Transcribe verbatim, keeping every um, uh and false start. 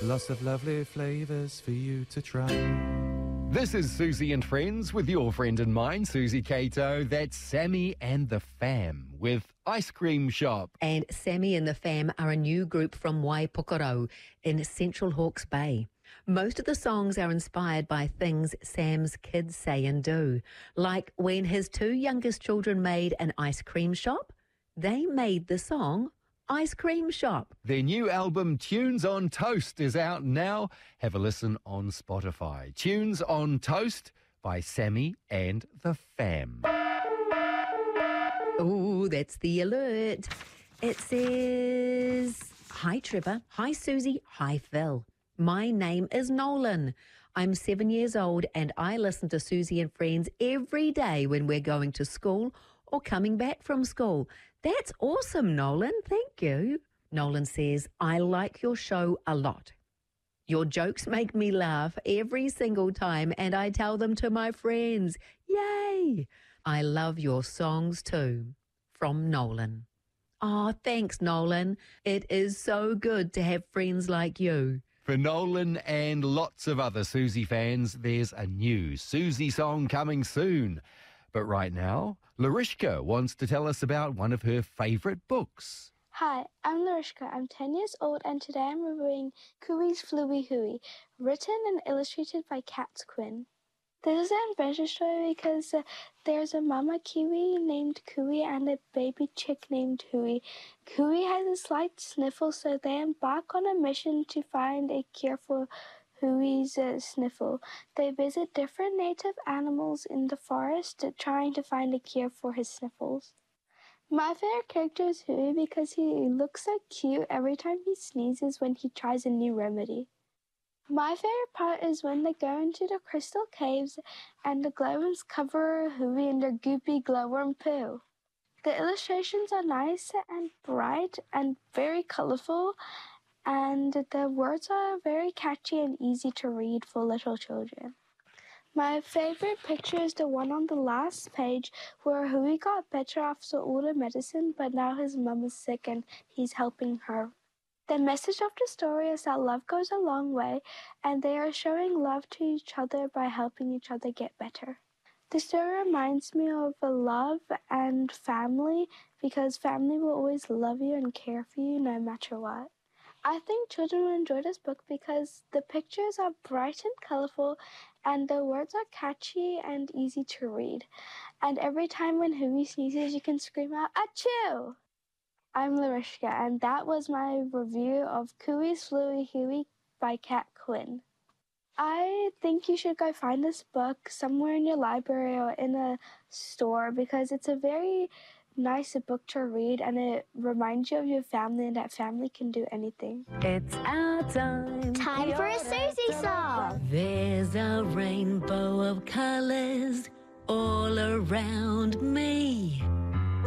Lots of lovely flavours for you to try. This is Susie and Friends with your friend and mine, Susie Cato. That's Sammy and the Fam with Ice Cream Shop. And Sammy and the Fam are a new group from Waipukurau in Central Hawke's Bay. Most of the songs are inspired by things Sam's kids say and do, like when his two youngest children made an ice cream shop, they made the song Ice Cream Shop. Their new album, Tunes on Toast, is out now. Have a listen on Spotify. Tunes on Toast by Sammy and the Fam. Oh, that's the alert. It says, hi Trevor, hi Susie, hi Phil. My name is Nolan. I'm seven years old and I listen to Susie and Friends every day when we're going to school or coming back from school. That's awesome, Nolan. Thank you. Nolan says, I like your show a lot. Your jokes make me laugh every single time and I tell them to my friends. Yay! I love your songs too. From Nolan. Oh, thanks, Nolan. It is so good to have friends like you. For Nolan and lots of other Susie fans, there's a new Susie song coming soon. But right now, Larishka wants to tell us about one of her favourite books. Hi, I'm Larishka. I'm ten years old and today I'm reviewing Cooey's Flooey Hooey, written and illustrated by Kat Quinn. This is an adventure story because uh, there's a mama kiwi named Cooey and a baby chick named Hooey. Cooey has a slight sniffle, so they embark on a mission to find a cure for Hooey's uh, sniffle. They visit different native animals in the forest uh, trying to find a cure for his sniffles. My favorite character is Hooey because he looks so cute every time he sneezes when he tries a new remedy. My favorite part is when they go into the crystal caves and the glowworms cover Hooey in their goopy glowworm poo. The illustrations are nice and bright and very colorful, and the words are very catchy and easy to read for little children. My favorite picture is the one on the last page where Hooey got better after all the medicine, but now his mum is sick and he's helping her. The message of the story is that love goes a long way, and they are showing love to each other by helping each other get better. The story reminds me of love and family, because family will always love you and care for you no matter what. I think children will enjoy this book because the pictures are bright and colorful, and the words are catchy and easy to read. And every time when Hooey sneezes, you can scream out, "Achoo!" I'm Larishka, and that was my review of Cooey's Flooey Hooey by Kat Quinn. I think you should go find this book somewhere in your library or in a store because it's a very nice book to read and it reminds you of your family and that family can do anything. It's our time. Time for a Susie song. There's a rainbow of colours all around me.